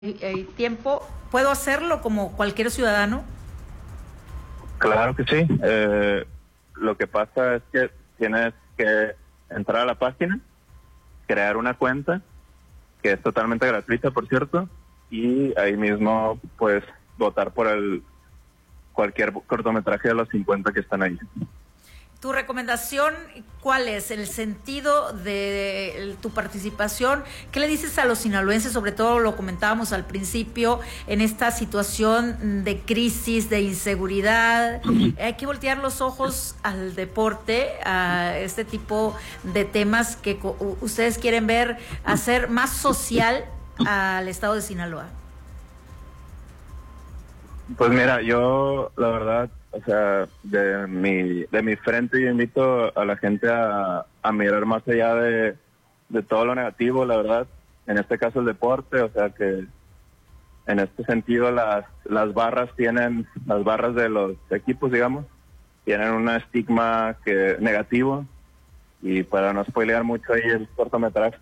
tiempo, ¿puedo hacerlo como cualquier ciudadano? Claro que sí. Lo que pasa es que tienes que entrar a la página, crear una cuenta, que es totalmente gratuita, por cierto, y ahí mismo puedes votar por cualquier cortometraje de los 50 que están ahí. ¿Tu recomendación cuál es? ¿El sentido de tu participación? ¿Qué le dices a los sinaloenses? Sobre todo lo comentábamos al principio, en esta situación de crisis, de inseguridad. Hay que voltear los ojos al deporte, a este tipo de temas que ustedes quieren ver hacer más social al estado de Sinaloa. Pues mira, yo la verdad, o sea, de mi frente yo invito a la gente a mirar más allá de todo lo negativo, la verdad. En este caso el deporte, o sea que en este sentido las barras de los equipos, digamos, tienen un estigma negativo, y para no spoilear mucho ahí el cortometraje,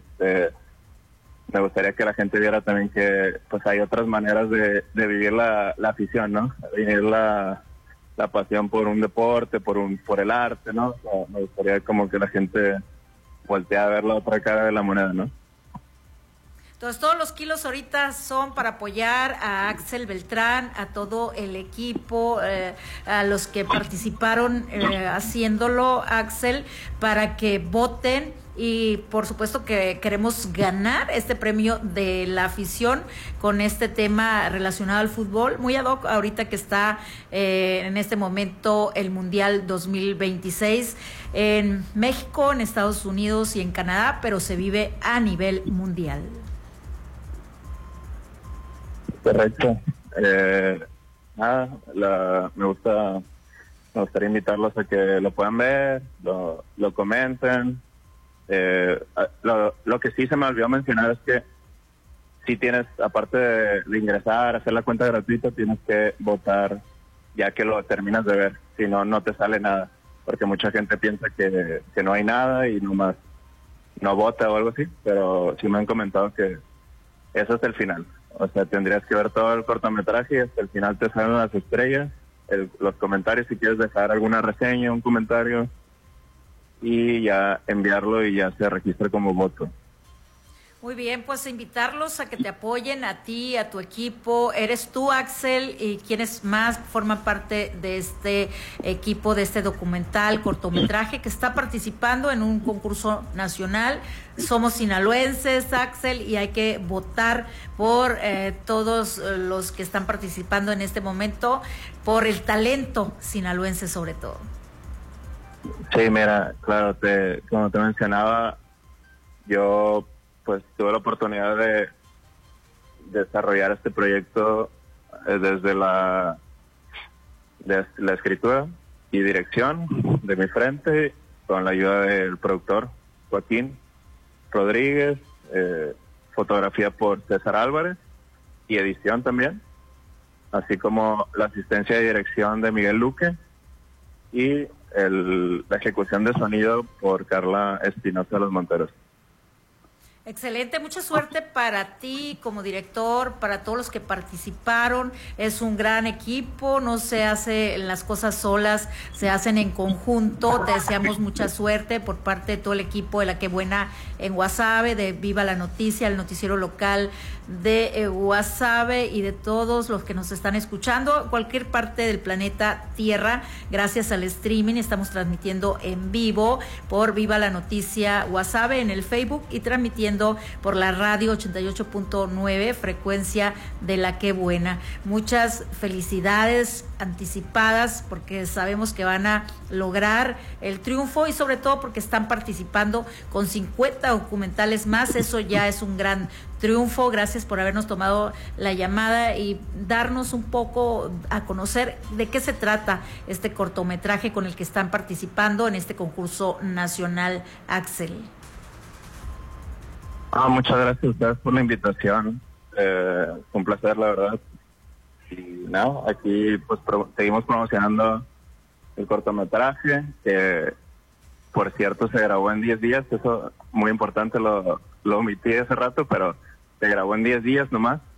me gustaría que la gente viera también que pues hay otras maneras de vivir la afición, ¿no? Vivir la pasión por un deporte, por el arte, ¿no? O sea, me gustaría como que la gente voltee a ver la otra cara de la moneda, ¿no? Entonces, todos los kilos ahorita son para apoyar a Axel Beltrán, a todo el equipo, a los que participaron haciéndolo, Axel, para que voten. Y por supuesto que queremos ganar este premio de la afición con este tema relacionado al fútbol, muy ad hoc ahorita que está en este momento el Mundial 2026 en México, en Estados Unidos y en Canadá, pero se vive a nivel mundial. Correcto. Me gustaría invitarlos a que lo puedan ver, lo comenten. Lo que sí se me olvidó mencionar es que si tienes, aparte de ingresar, hacer la cuenta gratuita, tienes que votar ya que lo terminas de ver, si no, no te sale nada, porque mucha gente piensa que no hay nada y nomás no vota o algo así, pero sí me han comentado que eso es el final, o sea, tendrías que ver todo el cortometraje y hasta el final te salen las estrellas, los comentarios, si quieres dejar alguna reseña, un comentario, y ya enviarlo y ya se registra como voto. Muy bien, pues invitarlos a que te apoyen a ti, a tu equipo. Eres tú, Axel, y quienes más forman parte de este equipo, de este documental, cortometraje, que está participando en un concurso nacional. Somos sinaloenses, Axel, y hay que votar por todos los que están participando en este momento, por el talento sinaloense sobre todo. Sí, mira, claro, como te mencionaba, yo pues tuve la oportunidad de desarrollar este proyecto desde la escritura y dirección de mi frente, con la ayuda del productor Joaquín Rodríguez, fotografía por César Álvarez y edición también, así como la asistencia de dirección de Miguel Luque y la ejecución de sonido por Carla Espinosa de los Monteros. Excelente, mucha suerte para ti como director, para todos los que participaron. Es un gran equipo, no se hacen las cosas solas, se hacen en conjunto. Te deseamos mucha suerte por parte de todo el equipo de La Que Buena en Guasave, de Viva la Noticia, el noticiero local de Guasave, y de todos los que nos están escuchando, cualquier parte del planeta Tierra. Gracias al streaming estamos transmitiendo en vivo por Viva la Noticia Guasave en el Facebook y transmitiendo por la radio 88.9, frecuencia de La Que Buena. Muchas felicidades anticipadas, porque sabemos que van a lograr el triunfo, y sobre todo porque están participando con 50 documentales más. Eso ya es un gran triunfo. Gracias por habernos tomado la llamada y darnos un poco a conocer de qué se trata este cortometraje con el que están participando en este concurso nacional, Axel. Muchas gracias a ustedes por la invitación. Fue un placer, la verdad. Y nada, aquí pues seguimos promocionando el cortometraje, que por cierto se grabó en 10 días. Eso muy importante, lo omití hace rato, pero se grabó en 10 días nomás,